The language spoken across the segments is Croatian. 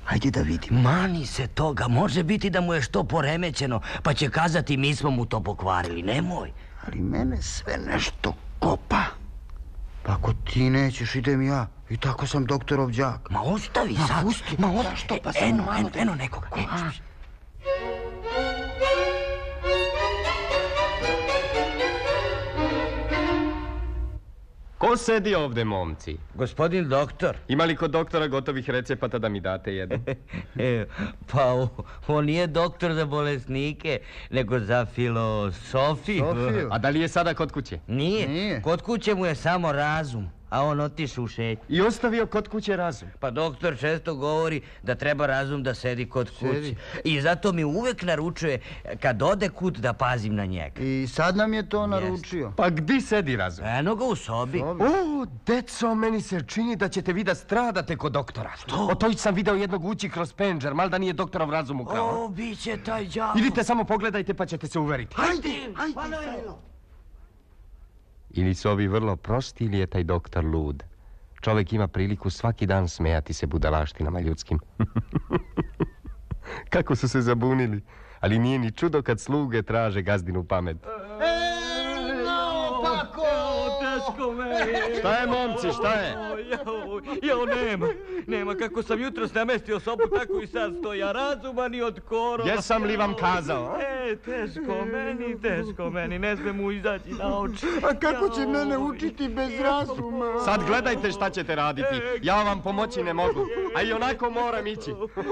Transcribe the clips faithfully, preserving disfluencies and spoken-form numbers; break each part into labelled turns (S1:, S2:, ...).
S1: Hajde da vidim.
S2: Mani se toga, može biti da mu je što poremećeno, pa će kazati mi smo mu to pokvarili, nemoj.
S1: Ali mene sve nešto kopa. Pa ako ti nećeš, idem ja. I tako sam doktorov đak.
S2: Ma ostavi
S1: Ma,
S2: sad.
S1: pusti.
S2: Ma ostavi.
S1: Zašto? Pa
S2: E,
S1: samo
S2: eno,
S1: malo
S2: eno,
S1: da-
S2: eno nekoga. E,
S1: A.
S2: slušaj.
S3: Ko sedi ovde, momci?
S2: Gospodin doktor.
S3: Ima li kod doktora gotovih recepata da mi date jedan?
S2: E, pa o- on nije doktor za bolesnike, nego za filosofiju.
S1: Sofiju.
S3: A da li je sada kod kuće?
S2: Nije.
S1: Nije.
S2: Kod kuće mu je samo razum, a on otišao u šetnju.
S3: I ostavio kod kuće razum.
S2: Pa doktor često govori da treba razum da sedi kod kuće.
S1: Sedi.
S2: I zato mi uvek naručuje kad ode kud da pazim na njega.
S1: I sad nam je to naručio.
S3: Pa gdi sedi razum?
S2: Eno ga u sobi.
S1: Sobi.
S3: O, deco, meni se čini da ćete vi da stradate kod doktora. Što? O toj sam video jednog ući kroz penđer, mal da nije doktorov razum ukrao.
S2: O, bit će taj đavo.
S3: Idite samo pogledajte pa ćete se uveriti.
S1: Hajde, hajde.
S3: Ili su ovi vrlo prosti ili je taj doktor lud. Čovjek ima priliku svaki dan smejati se budalaštinama ljudskim. Kako su se zabunili. Ali nije ni čudo kad sluge traže gazdinu pamet.
S2: Teško me.
S3: Šta je, momci, šta je?
S2: Jao, jao, nema. Nema, kako sam jutros namestio sobu, tako i sad stoja razuman i od korova.
S3: Jesam li vam kazao?
S2: E, teško meni, teško meni, ne sme mu izaći na oči.
S1: A kako će mene učiti bez razuma?
S3: Sad gledajte šta ćete raditi. Ja vam pomoći ne mogu. A i onako moram ići.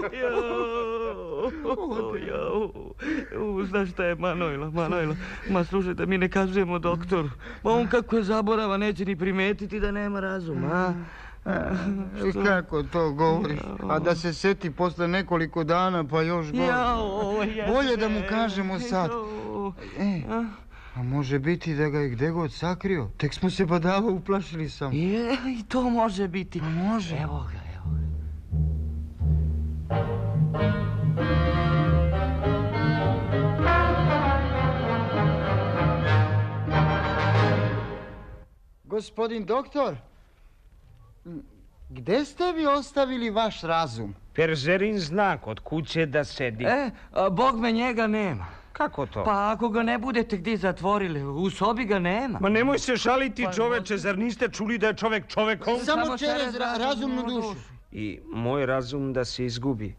S2: Jao, jao. U, znaš šta je Manojla, Manojla? Ma slušajte, mi ne kažemo doktoru. Ma on kako je zaborava, neće ni primetiti da nema razuma, a?
S1: I kako to govoriš? A da se seti posle nekoliko dana, pa još gore.
S2: Jao, jeste.
S1: Bolje da mu kažemo sad.
S2: Jao.
S1: E,
S2: A?
S1: a može biti da ga je gde god sakrio? Tek smo se badava uplašili sam.
S2: Je, i to može biti.
S1: Pa može.
S2: Evo ga, evo ga.
S1: Gospodin doktor, gde ste vi ostavili vaš razum?
S4: Perzerin zna kod kuće da sedi.
S2: E, a, Bog me njega nema.
S4: Kako to?
S2: Pa ako ga ne budete gdje zatvorili, u sobi ga nema.
S4: Ma nemoj se šaliti,
S2: Pa,
S4: čoveče, zar niste čuli da je čovek čovekom?
S1: Samo
S2: Samo
S1: čerez
S2: čerez
S1: ra- razumnu
S2: razumnu
S1: dušu.
S2: dušu.
S4: I moj razum da se izgubi.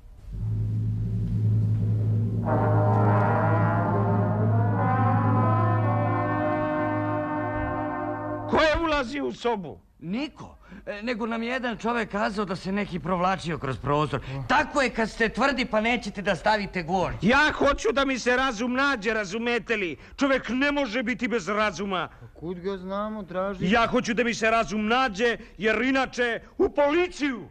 S4: Ko je ulazio u sobu?
S2: Niko, e, nego nam je jedan čovjek kazao da se neki provlačio kroz prozor. Tako je kad ste tvrdi pa nećete da stavite gvožđ.
S4: Ja hoću da mi se razum nađe, razumete li? Čovek ne može biti bez razuma.
S1: Kud ga znamo, traži?
S4: Ja hoću da mi se razum nađe, jer inače u policiju.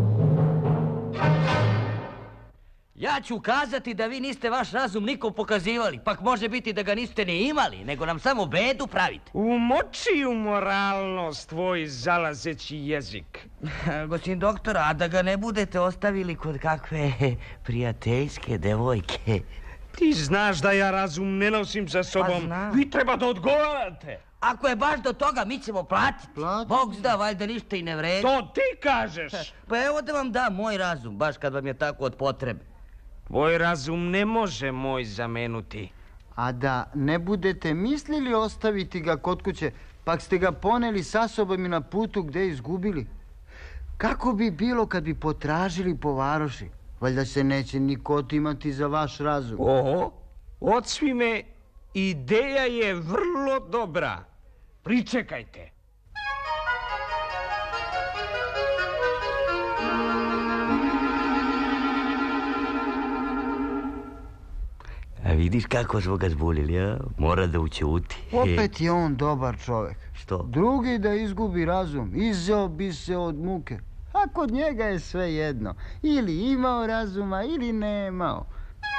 S2: Ja ću kazati da vi niste vaš razum nikom pokazivali, pak može biti da ga niste ni imali, nego nam samo bedu pravite.
S4: Umoči u moralnost tvoj zalazeći jezik.
S2: Gospodin doktor, a da ga ne budete ostavili kod kakve prijateljske devojke?
S4: Ti znaš da ja razum ne nosim sa sobom.
S2: znam.
S4: Vi treba da odgovarate.
S2: Ako je baš do toga, mi ćemo platiti.
S1: Platiti?
S2: Bog zna, valjda ništa i ne vredi.
S4: To ti kažeš.
S2: Pa evo da vam dam moj razum, baš kad vam je tako od potrebe.
S4: Tvoj razum ne može moj zamenuti.
S1: A da ne budete mislili ostaviti ga kod kuće, pak ste ga poneli sa sobom i na putu gde izgubili? Kako bi bilo kad bi potražili po varoši? Valjda se neće niko otimati za vaš razum.
S4: Oho, odsvi me, ideja je vrlo dobra. Pričekajte.
S2: A vidiš kako smo ga zbulili, a? Mora da učuti.
S1: Opet je on dobar čovjek.
S2: Što?
S1: Drugi da izgubi razum, izeo bi se od muke. A kod njega je sve jedno. Ili imao razuma, ili nemao.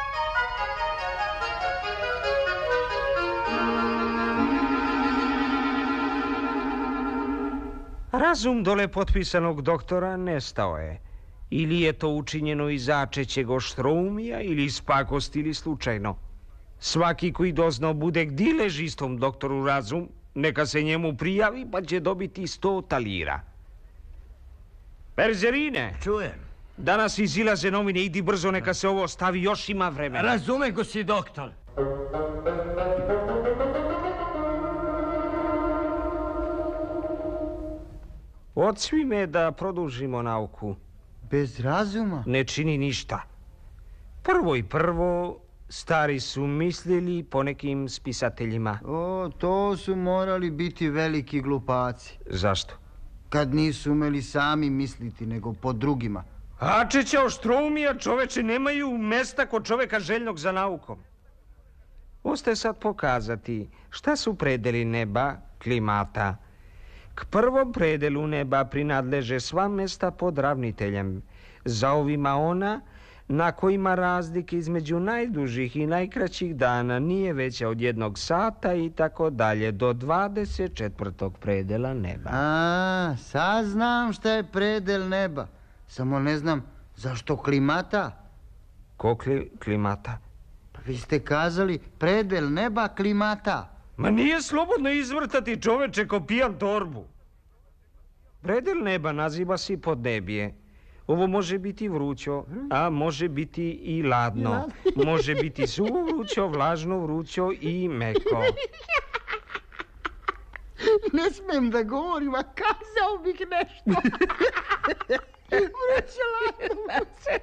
S4: Razum dole potpisanog doktora nestao je. Ili je to učinjeno iz začećeg oštroumija, ili iz pakosti, ili slučajno. Svaki koji doznao bude gdje leži istom doktoru razum, neka se njemu prijavi pa će dobiti sto talira. Perzerine,
S2: Čujem.
S4: Danas izilaze novine, idi brzo, neka se ovo stavi, još ima vremena.
S2: Razume go si, doktor.
S4: Odsvi me da produžimo nauku.
S1: Bez razuma?
S4: Ne čini ništa. Prvo i prvo, stari su mislili po nekim spisateljima.
S1: O, to su morali biti veliki glupaci.
S4: Zašto?
S1: Kad nisu umeli sami misliti, nego po drugima.
S4: Ačića Oštroumija, čoveče, nemaju mesta kod čoveka željnog za naukom. Ostaje sad pokazati šta su predeli neba, klimata. K prvom predelu neba prinadleže sva mesta pod ravniteljem. Za ovima ona na kojima razlike između najdužih i najkraćih dana nije veća od jednog sata i tako dalje do dvadeset četvrtog predela neba.
S1: A, sad znam šta je predel neba. Samo ne znam zašto klimata.
S4: Ko kli, klimata?
S1: Pa vi ste kazali predel neba klimata.
S4: Ma nije slobodno izvrtati, čoveče, ko pijan torbu. Predel neba naziva se podnebje. Ovo može biti vrućo, a može biti i ladno. Može biti suvo vrućo, vlažno vrućo i meko.
S1: Ne smijem da govorim, a kazao bih nešto. Vruće, ladno, vruće.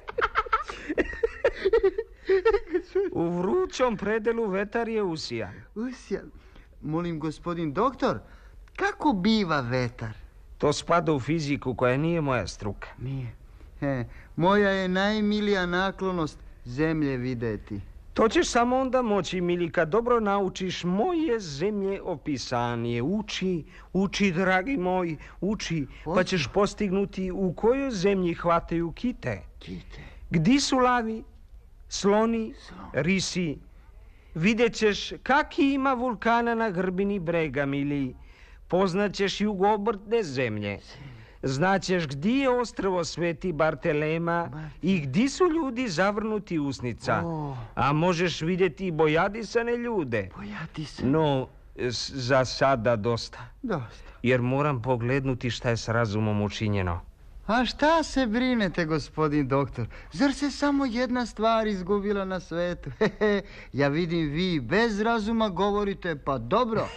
S4: U vrućom predelu vetar je usijan.
S1: Usijan? Molim, gospodin doktor, kako biva vetar?
S4: To spada u fiziku koja nije moja struka.
S1: Nije. He, moja je najmilija naklonost zemlje videti.
S4: To ćeš samo onda moći, mili, kad dobro naučiš moje zemlje opisanje. Uči, uči, dragi moj, uči, pa ćeš postignuti u kojoj zemlji hvataju kite.
S1: Kite?
S4: Gdi su lavi, sloni, risi. Vidjet ćeš kaki ima vulkana na grbini brega, mili. Poznaćeš jugobrtne zemlje. Znaćeš gdje je ostrvo Sveti Bartelema i gdje su ljudi zavrnuti usnica.
S1: Oh.
S4: A možeš vidjeti i bojadisane ljude.
S1: Bojadisane?
S4: No, s- za sada dosta.
S1: Dosta.
S4: Jer moram poglednuti šta je s razumom učinjeno.
S1: A šta se brinete, gospodin doktor? Zar se samo jedna stvar izgubila na svetu? Ja vidim, vi bez razuma govorite, pa dobro.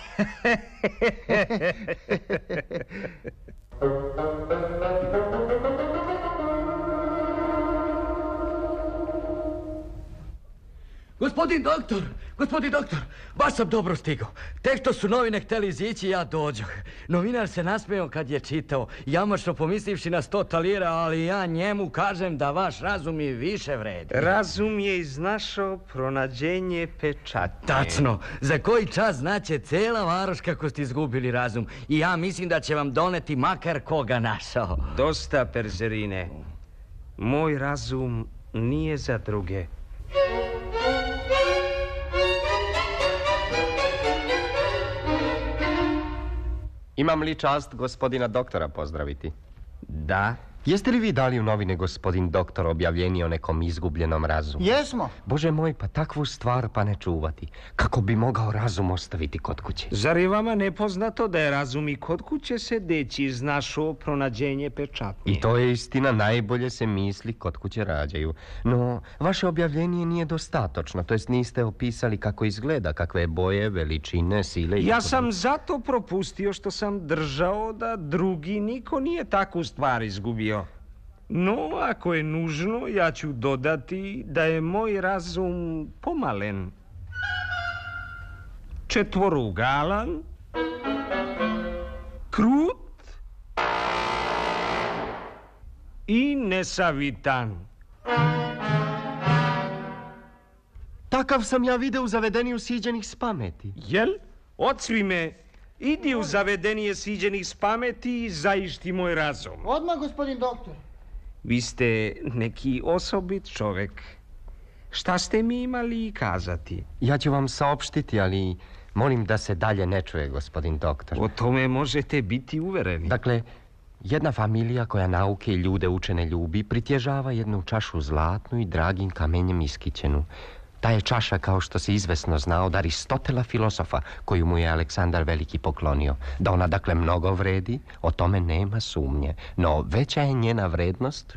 S2: Gospodin doktor, gospodin doktor, baš sam dobro stigao. Tek što su novine htjeli izići, ja dođoh. Novinar se nasmejao kad je čitao, jamačno pomislivši na sto talijera, ali ja njemu kažem da vaš razum je više vredi.
S4: Razum je iznašao pronađenje pečatnje.
S2: Tačno, za koji čas znaće cela varoš kako ste izgubili razum. I ja mislim da će vam doneti makar koga našao.
S4: Dosta, Perzerine. Moj razum nije za druge.
S3: Imam li čast gospodina doktora pozdraviti?
S4: Da.
S3: Jeste li vi dali u novine, gospodin doktor, objavljenje o nekom izgubljenom razumu?
S1: Jesmo.
S3: Bože moj, pa takvu stvar pa ne čuvati. Kako bi mogao razum ostaviti kod kuće?
S4: Zar je vama nepoznato da je razum i kod kuće sedeći iznašao pronađenje pečatnje?
S3: I to je istina, najbolje se misli kod kuće rađaju. No, vaše objavljenje nije dostatočno, to jest niste opisali kako izgleda, kakve boje, veličine, sile...
S4: Ja
S3: i...
S4: sam zato propustio što sam držao da drugi niko nije takvu stvar izgubio. No, ako je nužno, ja ću dodati da je moj razum pomalen, četvorugalan, krut i nesavitan.
S3: Takav sam ja video u zavedeniju siđenih s pameti.
S4: Jel? Odsvi me, idi u zavedenije siđenih s pameti i zaišti moj razum.
S1: Odmah, gospodin doktor.
S4: Vi ste neki osobit čovek. Šta ste mi imali kazati?
S3: Ja ću vam saopštiti, ali molim da se dalje ne čuje, gospodin doktor.
S4: O tome možete biti uvereni.
S3: Dakle, jedna familija koja nauke i ljude učene ljubi pritježava jednu čašu zlatnu i dragim kamenjem iskićenu. Ta je čaša, kao što se izvesno zna, od Aristotela filozofa, koju mu je Aleksandar Veliki poklonio. Da ona, dakle, mnogo vredi, o tome nema sumnje. No, veća je njena vrednost